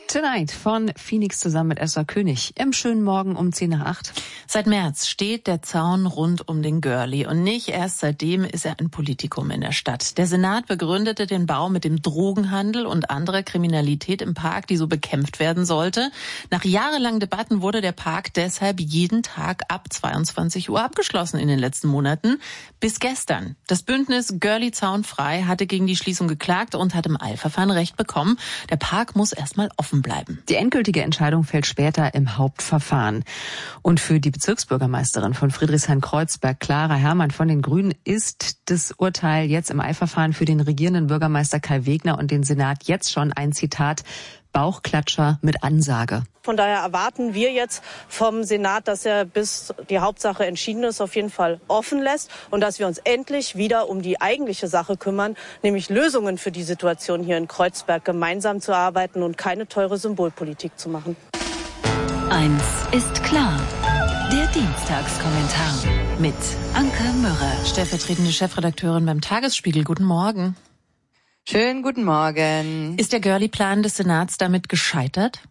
Tonight von Phoenix zusammen mit Esther König im schönen Morgen um 7:50. Seit März steht der Zaun rund um den Görli und nicht erst seitdem ist er ein Politikum in der Stadt. Der Senat begründete den Bau mit dem Drogenhandel und anderer Kriminalität im Park, die so bekämpft werden sollte. Nach jahrelangen Debatten wurde der Park deshalb jeden Tag ab 22 Uhr abgeschlossen in den letzten Monaten. Bis gestern. Das Bündnis Görli Zaun frei hatte gegen die Schließung geklagt und hat im Eilverfahren Recht bekommen. Der Park muss erstmal offen bleiben. Die endgültige Entscheidung fällt später im Hauptverfahren. Und für die Bezirksbürgermeisterin von Friedrichshain-Kreuzberg, Clara Herrmann von den Grünen, ist das Urteil jetzt im Eilverfahren für den regierenden Bürgermeister Kai Wegner und den Senat jetzt schon ein Zitat: Bauchklatscher mit Ansage. Von daher erwarten wir jetzt vom Senat, dass er, bis die Hauptsache entschieden ist, auf jeden Fall offen lässt und dass wir uns endlich wieder um die eigentliche Sache kümmern, nämlich Lösungen für die Situation hier in Kreuzberg gemeinsam zu erarbeiten und keine teure Symbolpolitik zu machen. Eins ist klar: der Dienstagskommentar mit Anke Mürre, stellvertretende Chefredakteurin beim Tagesspiegel. Guten Morgen. Schönen guten Morgen. Ist der Görli-Plan des Senats damit gescheitert?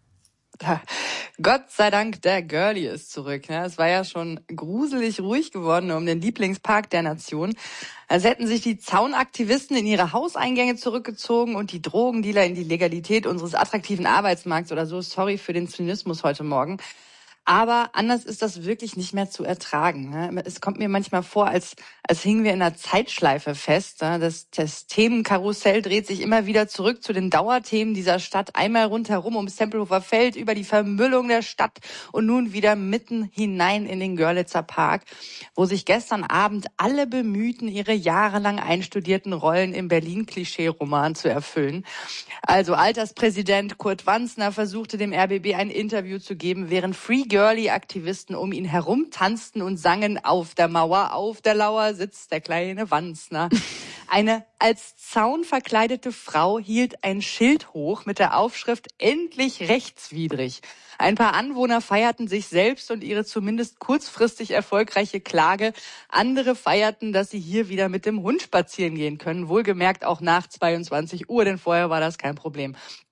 Gott sei Dank, der Görli ist zurück. Es war ja schon gruselig ruhig geworden um den Lieblingspark der Nation. Als hätten sich die Zaunaktivisten in ihre Hauseingänge zurückgezogen und die Drogendealer in die Legalität unseres attraktiven Arbeitsmarkts oder so. Sorry für den Zynismus heute Morgen. Aber anders ist das wirklich nicht mehr zu ertragen. Es kommt mir manchmal vor, als hingen wir in einer Zeitschleife fest. Das Themenkarussell dreht sich immer wieder zurück zu den Dauerthemen dieser Stadt. Einmal rundherum ums Tempelhofer Feld, über die Vermüllung der Stadt und nun wieder mitten hinein in den Görlitzer Park, wo sich gestern Abend alle bemühten, ihre jahrelang einstudierten Rollen im Berlin-Klischee-Roman zu erfüllen. Also Alterspräsident Kurt Wanzner versuchte dem RBB ein Interview zu geben, während Free Görli-Aktivisten um ihn herum tanzten und sangen: Auf der Mauer, auf der Lauer sitzt der kleine Wanzner. Eine als Zaun verkleidete Frau hielt ein Schild hoch mit der Aufschrift "Endlich rechtswidrig". Ein paar Anwohner feierten sich selbst und ihre zumindest kurzfristig erfolgreiche Klage. Andere feierten, dass sie hier wieder mit dem Hund spazieren gehen können. Wohlgemerkt auch nach 22 Uhr, denn vorher war das kein Problem.